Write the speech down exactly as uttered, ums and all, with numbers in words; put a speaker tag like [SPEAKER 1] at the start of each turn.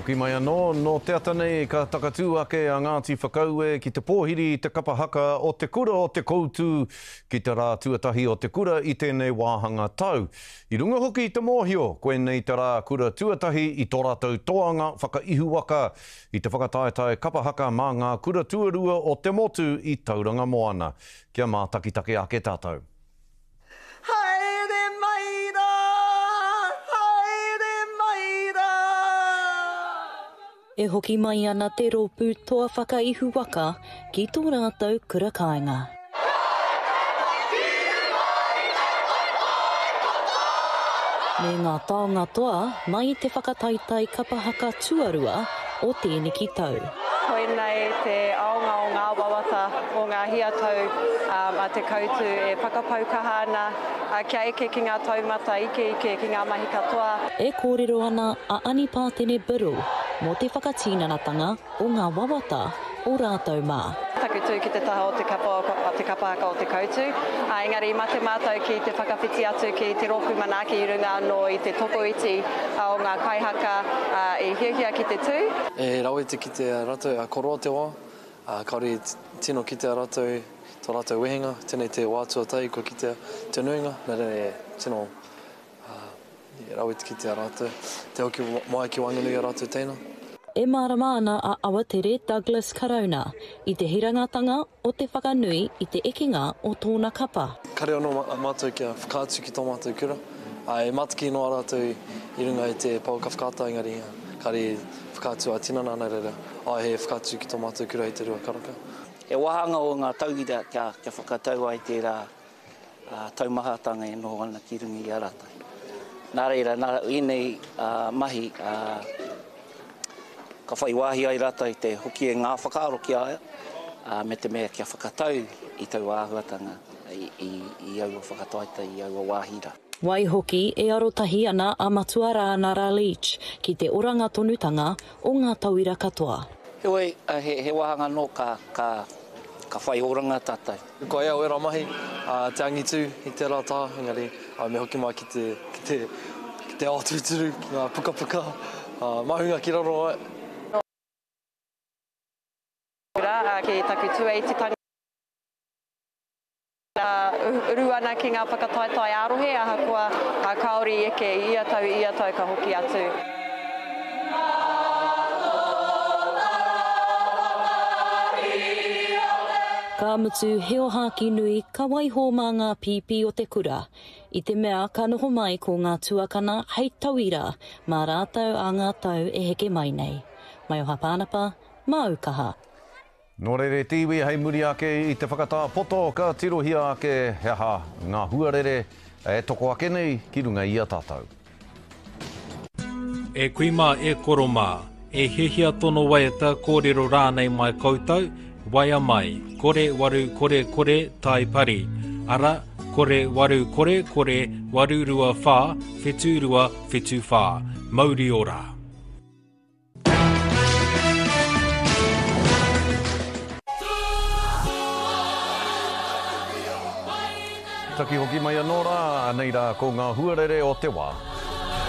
[SPEAKER 1] Hoki mai anō, no te ata nei ka takatū ake a Ngāti Whakaue ki te pōhiri i te kapahaka o te kura o te koutu ki te rā tuatahi o te kura i tēnei wāhanga tau. I runga hoki i te mōhio, koe nei te rā kura tuatahi i tō rātou toanga whakaihu waka i te whakataetae kapahaka mā ngā kura tuarua o te motu i Tauranga Moana. Kia mā takitake ake tātou.
[SPEAKER 2] E hoki mai ana te rōpū toa whakaihu waka ki tō rātou kura kāinga. Me ngā taonga toa mai te whakataitai kapahaka tuarua o tēnei ki tau.
[SPEAKER 3] Koenei te aonga o ngā wawata o ngā hiatau um, a te koutu e whakapaukahana a kia eke ki ngā taumata ike ike ki ngā mahi katoa.
[SPEAKER 2] E kōrero ana a Ani Pātene Biru mō te whakatīnanatanga o ngā wawata o rātou mā.
[SPEAKER 3] Takutu ki te taha o te, kapa, o te kapahaka o te koutu. Uh, engari i mate mātou ki te whakawhiti atu ki te rōpū manaki i runga anō i te tokoiti uh, o ngā kaihaka uh, i hiahia ki te tū.
[SPEAKER 4] E rawete ki te rātou a koroa te wā. Uh, kaore tino ki te rātou, tō rātou wehenga, tēnei te wātua tai ko ki te, te nuinga. Nere e tino uh, rawete ki te rātou. Te hoki mai ki wanganui a rātou teina.
[SPEAKER 2] E marama ana a Awatere Douglas Karauna i te hirangatanga o te whakanui i te ekenga o tōna kapa.
[SPEAKER 4] Kare anō mātou kia whakaatu ki tō mātou kura. E mataki no rātou i runga i te pau ka whakata, engari kare whakaatu a tinana ana reira. Ai he whakaatu ki tō mātou kura i te rua karaka.
[SPEAKER 5] E wahanga o ngā tauira kia, kia whakatau ai te rā uh, taumahatanga e noho ana ki rungi i a rātai. Nā reira, nā inei uh, mahi uh, ka whai wāhi ai rata i te hoki e ngā whakaaro ki aia, uh, me te mea kia whakatau i tau āhuatanga i, i, i aua whakataita, i aua wāhira.
[SPEAKER 2] Waihoki e arotahi ana a Matuara Nara Leach ki te oranga tonutanga o ngā tauira katoa.
[SPEAKER 5] Heoi, uh, he, he wahanga no ka, ka, ka whai oranga tātai.
[SPEAKER 4] Ko ea oera mahi, uh, te angitu i te rata, engari uh, me hoki mai ki te, ki te, ki te ātuturu, ki ngā puka puka, uh, mahunga ki raro ai.
[SPEAKER 3] Ki takutu e te tani uh, uru ana ki ngā whakataetai arohe, aha kua uh, kaori eke ia tau ia tau ka hoki atu.
[SPEAKER 2] Ka mutu heo haki nui ka waiho mā ngā pipi o te kura. I te mea ka noho mai ko ngā tuakana hei tauira mā rātau a ngā tau e heke mai nei. Mai o hapānapa, mau kaha.
[SPEAKER 1] Nō rere tiwi hei muri ake i te whakatā poto ka tirohia ake heha ngā huarere e toko ake nei ki runga i a tātou.
[SPEAKER 6] E kuima e koroma, e hehia tono waiata kōrero rānei mai koutou, waia mai, kore waru kore kore tai pari, ara kore waru kore kore waru rua whā, whetu rua whetu whā, mauri ora.
[SPEAKER 1] Taki hoki mai anō rā, nei rā ko ngā huarere o te wā.